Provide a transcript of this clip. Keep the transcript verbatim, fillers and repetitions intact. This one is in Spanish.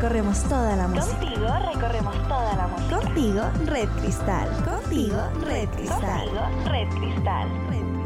recorremos toda la música. Contigo recorremos toda la música. Contigo, Red Cristal. Contigo, Red Cristal. Contigo, Red Cristal. Red Cristal.